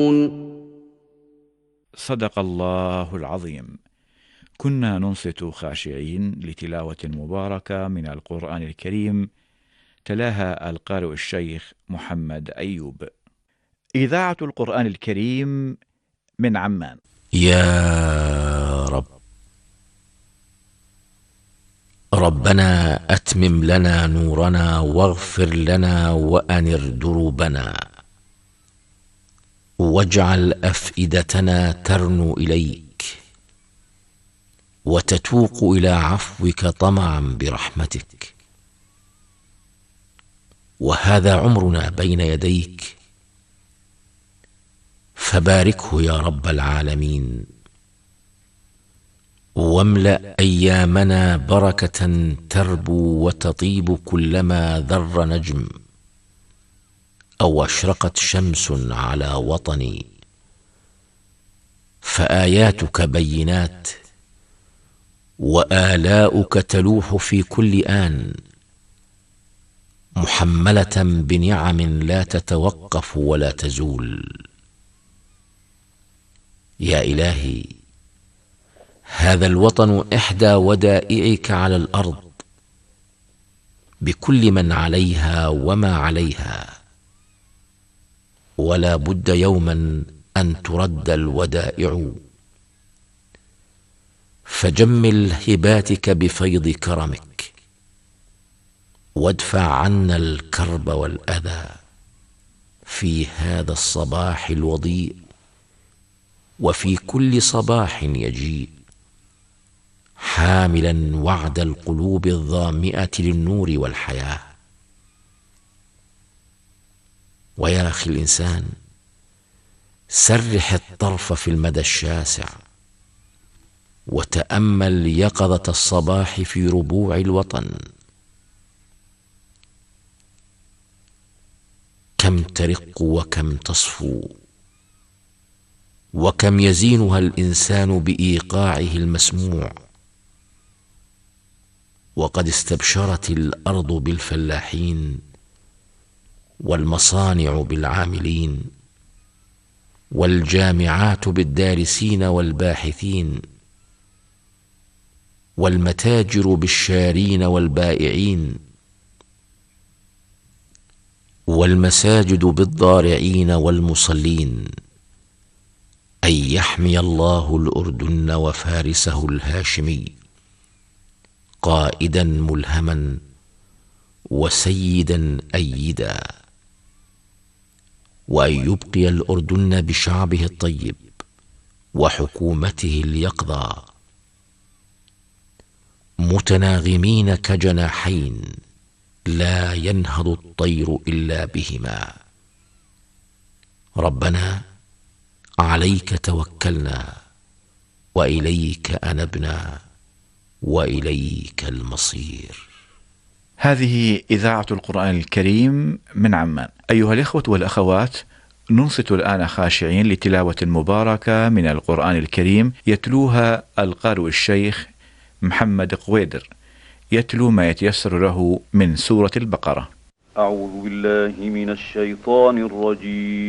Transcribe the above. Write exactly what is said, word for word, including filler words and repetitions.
صدق الله العظيم. كنا ننصت خاشعين لتلاوة مباركة من القرآن الكريم، تلاها القارئ الشيخ محمد أيوب. إذاعة القرآن الكريم من عمان. يا رب، ربنا أتمم لنا نورنا واغفر لنا وأنر دروبنا، واجعل أفئدتنا ترنو إليك وتتوق إلى عفوك طمعا برحمتك. وهذا عمرنا بين يديك، فباركه يا رب العالمين، واملأ أيامنا بركة تربو وتطيب كلما ذر نجم أو أشرقت شمس على وطني. فآياتك بينات وآلاؤك تلوح في كل آن، محملة بنعم لا تتوقف ولا تزول. يا إلهي، هذا الوطن إحدى ودائعك على الأرض، بكل من عليها وما عليها، ولا بد يوما أن ترد الودائع. فجمل هباتك بفيض كرمك، وادفع عنا الكرب والأذى في هذا الصباح الوضيء، وفي كل صباح يجيء، حاملا وعد القلوب الظامئة للنور والحياة. ويا أخي الإنسان، سرح الطرف في المدى الشاسع، وتأمل يقظة الصباح في ربوع الوطن. كم ترق وكم تصفو، وكم يزينها الإنسان بإيقاعه المسموع. وقد استبشرت الأرض بالفلاحين، والمصانع بالعاملين، والجامعات بالدارسين والباحثين، والمتاجر بالشارين والبائعين، والمساجد بالضارعين والمصلين. أن يحمي الله الأردن وفارسه الهاشمي، قائدا ملهما وسيدا أيدا، وأن يبقي الأردن بشعبه الطيب وحكومته اليقظة، متناغمين كجناحين لا ينهض الطير إلا بهما. ربنا، عليك توكلنا، وإليك أنبنا، وإليك المصير. هذه إذاعة القرآن الكريم من عمان. أيها الإخوة والأخوات، ننصت الآن خاشعين لتلاوة مباركة من القرآن الكريم، يتلوها القارئ الشيخ محمد قويدر، يتلو ما يتيسر له من سورة البقرة. أعوذ بالله من الشيطان الرجيم.